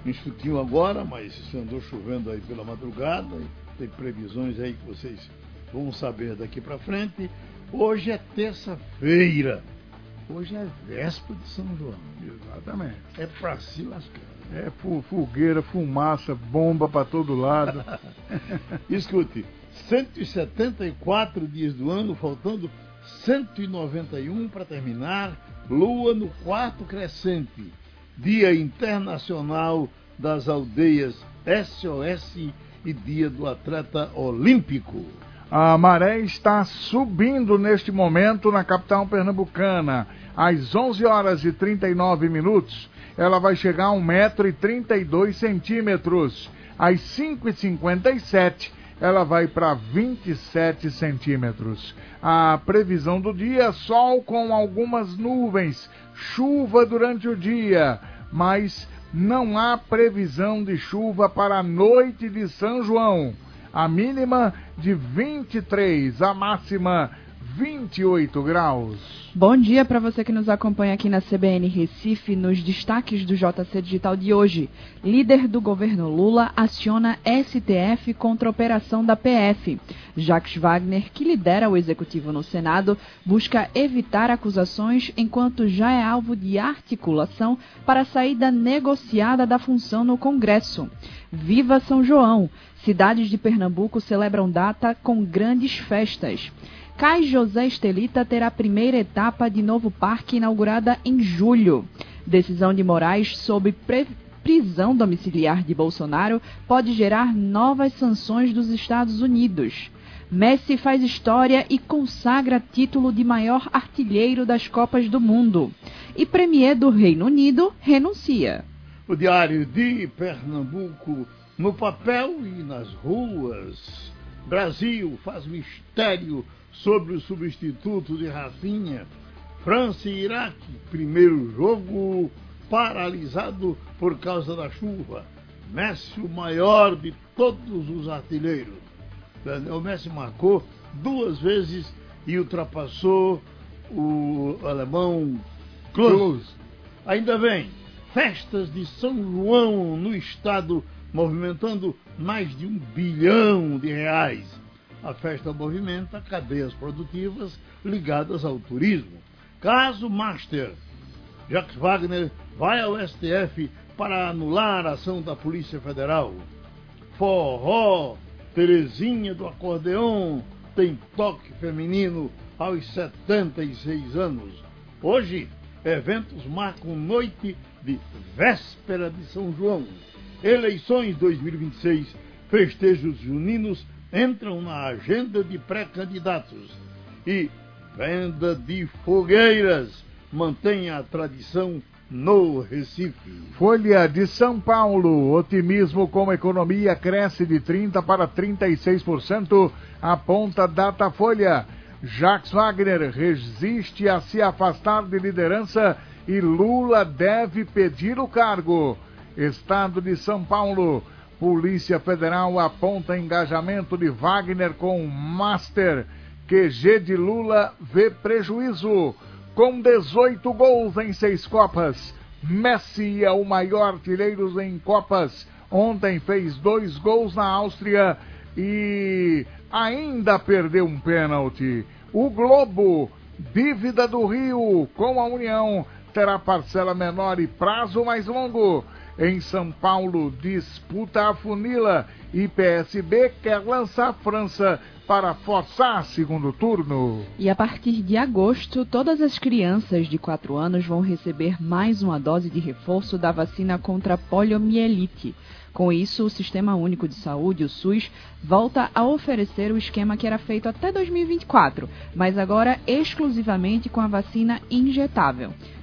instantinho agora, mas isso andou chovendo aí pela madrugada, tem previsões aí que vocês vão saber daqui para frente. Hoje é terça-feira, hoje é véspera de São João. Exatamente. É pra se lascar. É fogueira, fumaça, bomba para todo lado. Escute, 174 dias do ano, faltando 191 para terminar, lua no quarto crescente, Dia Internacional das Aldeias SOS e Dia do Atleta Olímpico. A maré está subindo neste momento na capital pernambucana. Às 11 horas e 39 minutos, ela vai chegar a 1,32 m. Às 5h57, ela vai para 27 centímetros. A previsão do dia, sol com algumas nuvens, chuva durante o dia, mas não há previsão de chuva para a noite de São João. A mínima de 23, a máxima 28 graus. Bom dia para você que nos acompanha aqui na CBN Recife, nos destaques do JC Digital de hoje. Líder do governo Lula aciona STF contra a operação da PF. Jacques Wagner, que lidera o executivo no Senado, busca evitar acusações enquanto já é alvo de articulação para a saída negociada da função no Congresso. Viva São João! Cidades de Pernambuco celebram data com grandes festas. Cais José Estelita terá a primeira etapa de novo parque inaugurada em julho. Decisão de Moraes sobre prisão domiciliar de Bolsonaro pode gerar novas sanções dos Estados Unidos. Messi faz história e consagra título de maior artilheiro das Copas do Mundo. E premier do Reino Unido renuncia. O Diário de Pernambuco no papel e nas ruas. Brasil faz mistério sobre o substituto de Rafinha. França e Iraque, primeiro jogo paralisado por causa da chuva. Messi, o maior de todos os artilheiros. O Messi marcou 2 vezes e ultrapassou o alemão Klose. Ainda bem, festas de São João no estado movimentando mais de R$1 bilhão. A festa movimenta cadeias produtivas ligadas ao turismo. Caso Master. Jacques Wagner vai ao STF para anular a ação da Polícia Federal. Forró, Terezinha do acordeon tem toque feminino aos 76 anos. Hoje, eventos marcam noite de véspera de São João. Eleições 2026, festejos juninos entram na agenda de pré-candidatos. E venda de fogueiras mantém a tradição no Recife. Folha de São Paulo, otimismo com a economia cresce de 30% para 36%, aponta Datafolha. Jacques Wagner resiste a se afastar de liderança e Lula deve pedir o cargo. Estado de São Paulo, Polícia Federal aponta engajamento de Wagner com Master. QG de Lula vê prejuízo. Com 18 gols em 6 Copas, Messi é o maior artilheiro em Copas. Ontem fez 2 gols na Áustria e ainda perdeu um pênalti. O Globo, dívida do Rio com a União, terá parcela menor e prazo mais longo. Em São Paulo, disputa afunila e PSB quer lançar a França para forçar segundo turno. E a partir de agosto, todas as crianças de 4 anos vão receber mais uma dose de reforço da vacina contra a poliomielite. Com isso, o Sistema Único de Saúde, o SUS, volta a oferecer o esquema que era feito até 2024, mas agora exclusivamente com a vacina injetável.